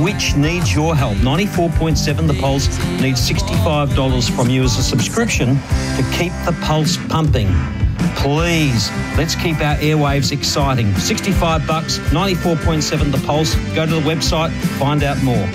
which needs your help. 94.7 The Pulse needs $65 from you as a subscription to keep the pulse pumping. Please, let's keep our airwaves exciting. $65, 94.7 The Pulse. Go to the website, find out more.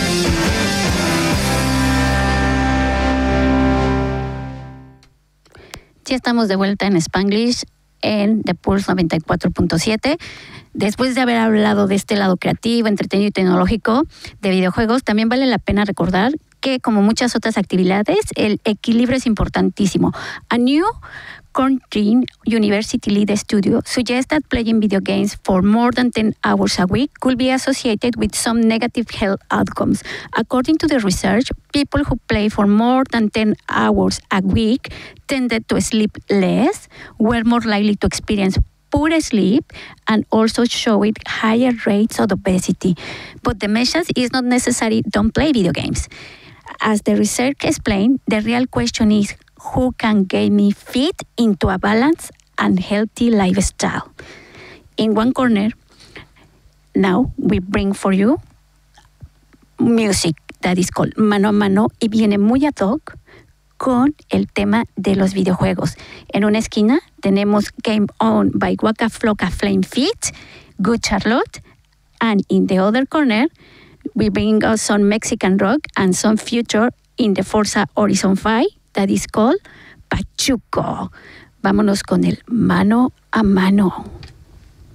Ya estamos de vuelta en Spanglish en The Pulse 94.7. Después de haber hablado de este lado creativo, entretenido y tecnológico de videojuegos, también vale la pena recordar que, como muchas otras actividades, el equilibrio es importantísimo. A new Cornell University Lead Studio suggests that playing video games for more than 10 hours a week could be associated with some negative health outcomes. According to the research, people who play for more than 10 hours a week tended to sleep less, were more likely to experience poor sleep, and also showed higher rates of obesity. But the message is not necessarily don't play video games. As the research explained, the real question is who can get me fit into a balanced and healthy lifestyle. In one corner, now we bring for you music that is called Mano a Mano y viene muy ad hoc con el tema de los videojuegos. En una esquina tenemos Game On by Waka Flocka Flame Fit, Good Charlotte, and in the other corner we bring us some Mexican rock and some future in the Forza Horizon 5 that is called Pachuco. Vámonos con el Mano a Mano.